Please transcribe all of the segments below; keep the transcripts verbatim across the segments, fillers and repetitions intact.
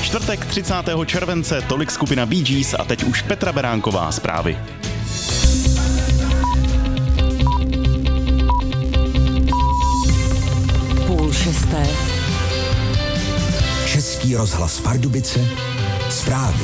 čtvrtek třicátého července, tolik skupina Bee Gees a teď už Petra Beránková zprávy. Půl šesté. Český rozhlas Pardubice, zprávy.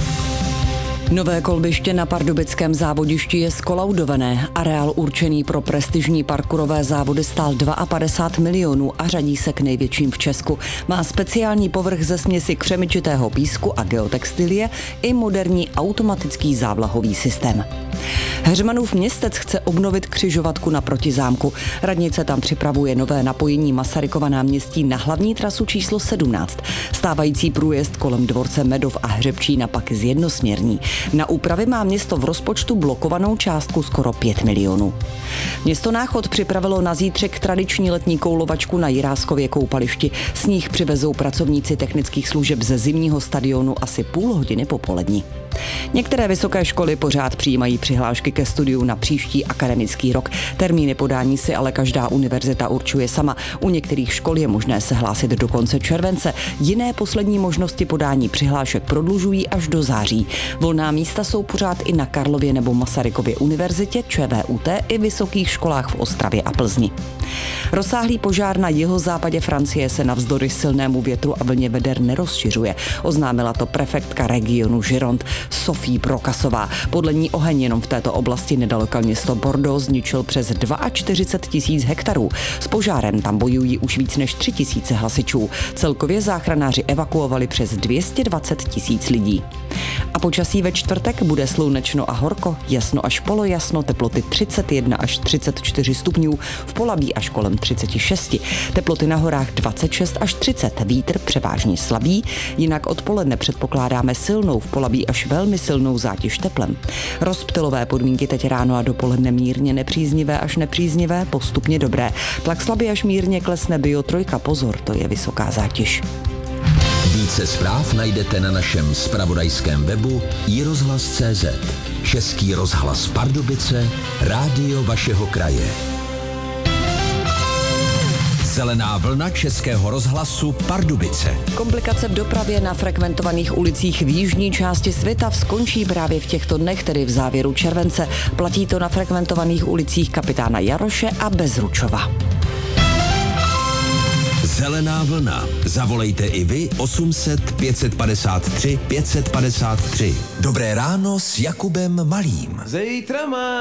Nové kolbiště na pardubickém závodišti je skolaudované. Areál určený pro prestižní parkourové závody stál padesát dva milionů a řadí se k největším v Česku. Má speciální povrch ze směsi křemičitého písku a geotextilie i moderní automatický závlahový systém. Heřmanův Městec chce obnovit křižovatku naproti zámku. Radnice tam připravuje nové napojení Masarykova náměstí na hlavní trasu číslo sedmnáct. Stávající průjezd kolem dvorce Medov a Hřebčína pak zjednosměrní. Na úpravy má město v rozpočtu blokovanou částku skoro pět milionů. Město Náchod připravilo na zítřek tradiční letní koulovačku na Jiráskově koupališti. Sníh přivezou pracovníci technických služeb ze zimního stadionu asi půl hodiny po poledni. Některé vysoké školy pořád přijímají přihlášky ke studiu na příští akademický rok. Termíny podání si ale každá univerzita určuje sama. U některých škol je možné se hlásit do konce července. Jiné poslední možnosti podání přihlášek prodlužují až do září. Volná místa jsou pořád i na Karlově nebo Masarykově univerzitě, ČVUT i vysokých školách v Ostravě a Plzni. Rozsáhlý požár na jihozápadě Francie se navzdory silnému větru a vlně veder nerozšiřuje. Oznámila to prefektka regionu Gironde Sophie Brokasová. Podle ní oheň jenom v této oblasti nedaleko město Bordeaux zničil přes čtyřicet dva tisíc hektarů. S požárem tam bojují už víc než tři tisíce hasičů. Celkově záchranáři evakuovali přes dvě stě dvacet tisíc lidí. A počasí ve čtvrtek bude slunečno a horko, jasno až polojasno, teploty třicet jedna až třicet čtyři stupňů, v Polabí až kolem třicet šest, teploty na horách dvacet šest až třicet, vítr převážně slabý, jinak odpoledne předpokládáme silnou, v Polabí až velmi silnou zátěž teplem. Rozptylové podmínky teď ráno a dopoledne mírně nepříznivé až nepříznivé, postupně dobré. Tlak slabý až mírně klesne Bio tři, pozor, to je vysoká zátěž. Více zpráv najdete na našem zpravodajském webu i rozhlas tečka cé zet. Český rozhlas Pardubice, rádio vašeho kraje. Zelená vlna Českého rozhlasu Pardubice. Komplikace v dopravě na frekventovaných ulicích v jižní části světa skončí právě v těchto dnech, tedy v závěru července. Platí to na frekventovaných ulicích Kapitána Jaroše a Bezručova. Zelená vlna. Zavolejte i vy osm set pět set padesát tři pět set padesát tři. Dobré ráno s Jakubem Malým. Zítra má